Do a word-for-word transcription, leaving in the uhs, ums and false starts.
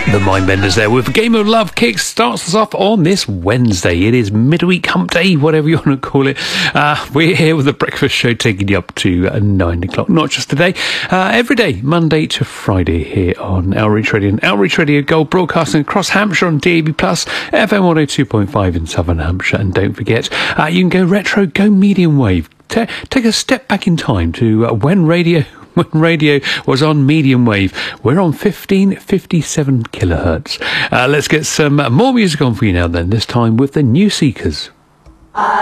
The Mindbenders there with Game of Love Kick starts us off on this Wednesday. It is midweek hump day, whatever you want to call it. Uh, we're here with the breakfast show taking you up to uh, nine o'clock. Not just today, uh, every day, Monday to Friday here on Outreach Radio and Outreach Radio Gold, broadcasting across Hampshire on D A B plus, F M one oh two point five in Southern Hampshire. And don't forget, uh, you can go retro, go medium wave. T- take a step back in time to uh, when radio... when radio was on medium wave. We're on fifteen fifty-seven kilohertz. Uh, let's get some more music on for you now then, this time with the New Seekers.